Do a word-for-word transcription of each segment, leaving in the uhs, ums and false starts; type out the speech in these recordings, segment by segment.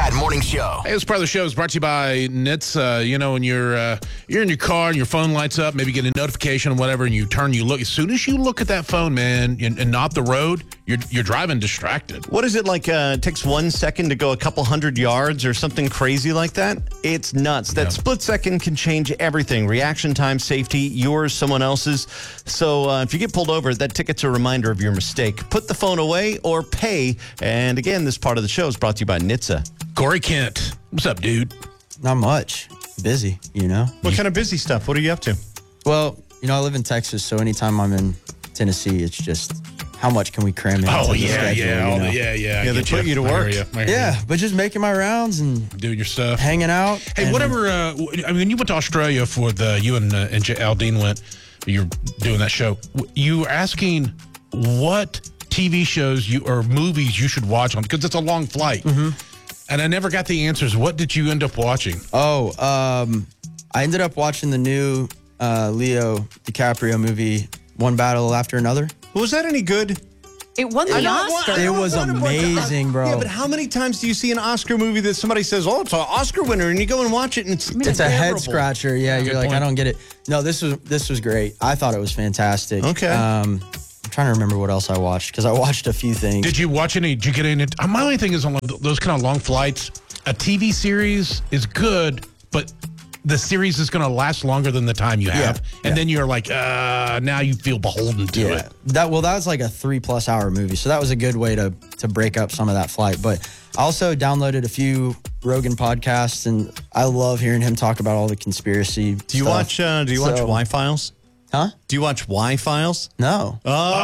Chad Morning Show. Hey, this part of the show is brought to you by N H T S. Uh, you know, when you're uh, you're in your car and your phone lights up, maybe you get a notification or whatever, and you turn, you look. As soon as you look at that phone, man, and, and not the road, you're you're driving distracted. What is it like? Uh, it takes one second to go a couple hundred yards or something crazy like that? It's nuts. That Yeah. split second can change everything. Reaction time, safety, yours, someone else's. So uh, if you get pulled over, that ticket's a reminder of your mistake. Put the phone away or pay. And again, this part of the show is brought to you by N H T S A. Corey Kent, what's up, dude? Not much. Busy, you know? What kind of busy stuff? What are you up to? Well, you know, I live in Texas, so anytime I'm in Tennessee, it's just how much can we cram in? Oh the yeah, schedule, yeah, you all know? the, yeah, yeah. I Yeah, they get put you to I hear work. you. I hear Yeah, you. but just making my rounds and Doing your stuff. hanging out. Hey, and whatever. Uh, w- I mean, you went to Australia for the you and uh, and J- Aldine went. You're doing that show. W- You were asking what T V shows you or movies you should watch on because it's a long flight. Mm-hmm. And I never got the answers. What did you end up watching? Oh, um, I ended up watching the new uh, Leo DiCaprio movie, One Battle After Another. Was that any good? It won the I don't Oscar. want- I It don't was want a bunch of- amazing, bro. Yeah, but how many times do you see an Oscar movie that somebody says, oh, it's an Oscar winner, and you go and watch it, and it's It's a head terrible? scratcher. Yeah, Good you're like, point. I don't get it. No, this was this was great. I thought it was fantastic. Okay. Um, I'm trying to remember what else I watched because I watched a few things. Did you watch any? Did you get any? uh, My only thing is on those kind of long flights. A T V series is good, but the series is going to last longer than the time you have, Yeah, and yeah. then you're like, uh, now you feel beholden to Yeah, it. that well, that was like a three plus hour movie, so that was a good way to to break up some of that flight. But I also downloaded a few Rogan podcasts, and I love hearing him talk about all the conspiracy. Do you watch, uh, do you watch Y-Files? Huh? Do you watch Y-Files? No.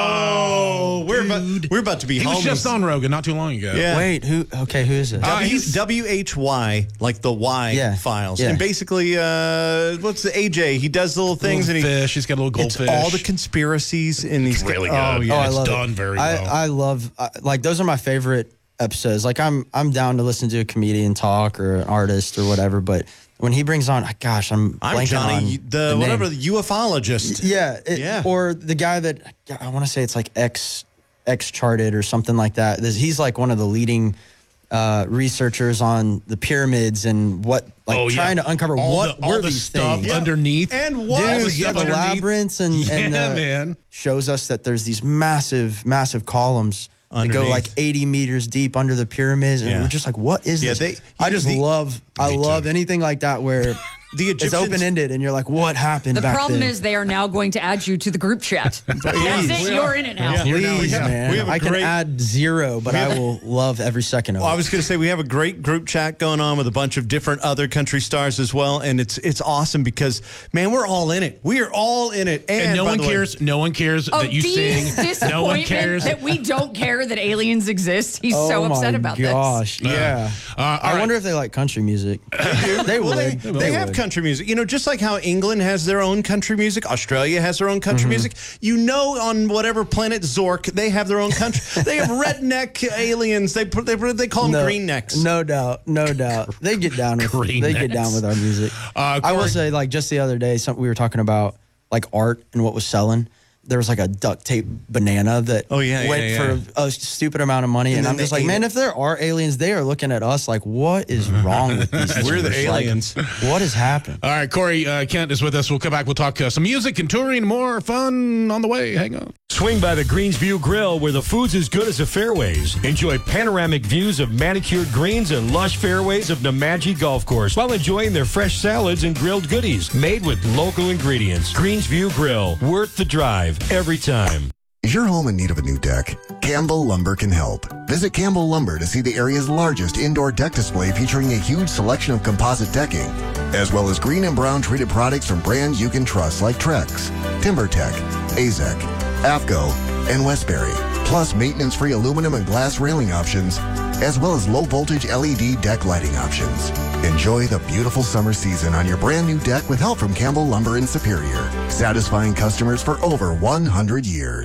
Oh, we're about, we're about to be He was homies. just on Rogan not too long ago. Yeah. Wait, who? Okay, who is it? Uh, W- he's- W H Y, like the Y Yeah, files. yeah. And basically, uh, what's the A J? He does little things and he. Fish. He's got a little It's goldfish. all the conspiracies in these. really Oh, good. yeah. oh, I it's love done it. very I, well. I love I, like those are my favorite episodes. Like I'm I'm down to listen to a comedian talk or an artist or whatever, but when he brings on, gosh, I'm I'm blanking Johnny, on the, the whatever, name. the ufologist. Yeah, it, Yeah. or the guy that I want to say it's like X X Charted or something like that. This- He's like one of the leading uh, researchers on the pyramids and what, like Oh, yeah. trying to uncover all what the, all were the these stuff things. Yeah. underneath. And what? All the Dude, stuff yeah, the underneath. labyrinths and, and Yeah, uh, man. shows us that there's these massive, massive columns that go Underneath. like eighty meters deep under the pyramids, and Yeah. we're just like, what is Yeah, this? they- I just the- love, I Me love too. anything like that where The it's Egyptians. open ended, and you're like, what happened The back problem then? is they are now going to add you to the group chat. That's it. You're in it now. Yeah. Please, We have- man. we have a I can great- add zero, but I will love every second of Well, I it. was going to say we have a great group chat going on with a bunch of different other country stars as well, and it's it's awesome because man, we're all in it. We are all in it, and, And no by one the way- cares. No one cares Oh, that you Dean's sing. disappointment No one cares. that we don't care that aliens exist. He's oh so upset my about gosh, this. yeah. Uh, all I right. wonder if they like country music. they Well, would. they, they have would. country music. You know, just like how England has their own country music, Australia has their own country Mm-hmm. music. You know, on whatever planet Zork, they have their own country. They have redneck aliens. They put they, they call them No, green necks. No doubt, no doubt. They get down with Green they necks. get down with our music. Uh, I will Corey- say, like just the other day, some, we were talking about like art and what was selling. There was like a duct tape banana that Oh, yeah, went yeah, for yeah. a stupid amount of money, and, And then I'm just they like, ate man, it. if there are aliens, they are looking at us like, what is wrong with these? We're the things? Like, aliens. what has happened? All right, Corey uh, Kent is with us. We'll come back. We'll talk uh, some music and touring, more fun on the way. Hang on. Swing by the Greensview Grill where the food's as good as the fairways. Enjoy panoramic views of manicured greens and lush fairways of Namaji Golf Course while enjoying their fresh salads and grilled goodies made with local ingredients. Greensview Grill, worth the drive every time. Is your home in need of a new deck? Campbell Lumber can help. Visit Campbell Lumber to see the area's largest indoor deck display featuring a huge selection of composite decking, as well as green and brown treated products from brands you can trust like Trex, TimberTech, Azek, AFCO, and Westbury, plus maintenance-free aluminum and glass railing options, as well as low-voltage L E D deck lighting options. Enjoy the beautiful summer season on your brand new deck with help from Campbell Lumber in Superior, satisfying customers for over one hundred years.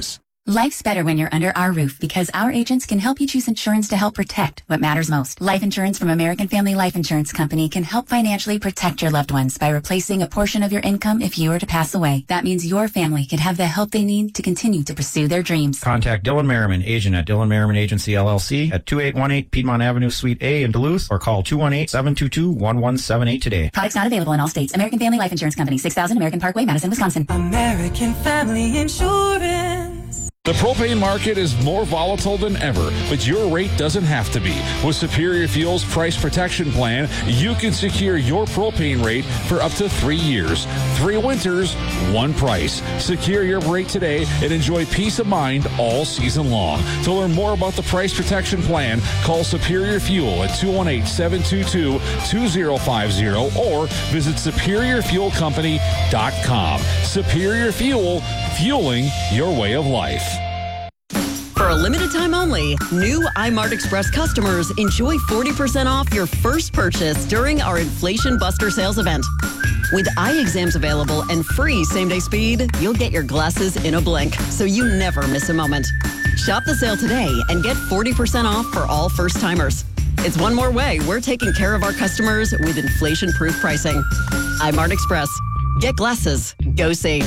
Life's better when you're under our roof because our agents can help you choose insurance to help protect what matters most. Life insurance from American Family Life Insurance Company can help financially protect your loved ones by replacing a portion of your income if you were to pass away. That means your family can have the help they need to continue to pursue their dreams. Contact Dylan Merriman, agent at Dylan Merriman Agency, L L C at two eight one eight Piedmont Avenue, Suite A in Duluth, or call two one eight, seven two two, one one seven eight today. Products not available in all states. American Family Life Insurance Company, six thousand American Parkway, Madison, Wisconsin. American Family Insurance. The propane market is more volatile than ever, but your rate doesn't have to be. With Superior Fuel's Price Protection Plan, you can secure your propane rate for up to three years. Three winters, one price. Secure your rate today and enjoy peace of mind all season long. To learn more about the Price Protection Plan, call Superior Fuel at two one eight, seven two two, two zero five zero or visit superior fuel company dot com. Superior Fuel, fueling your way of life. For a limited time only, new iMart Express customers enjoy forty percent off your first purchase during our Inflation Buster sales event. With eye exams available and free same-day speed, you'll get your glasses in a blink, so you never miss a moment. Shop the sale today and get forty percent off for all first-timers. It's one more way we're taking care of our customers with inflation-proof pricing. iMart Express. Get glasses. Go see.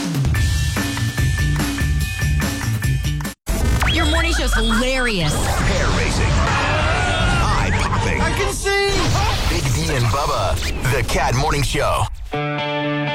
Your morning show's hilarious. Hair raising. Eye popping. I can see. Big D and Bubba. The Cat Morning Show.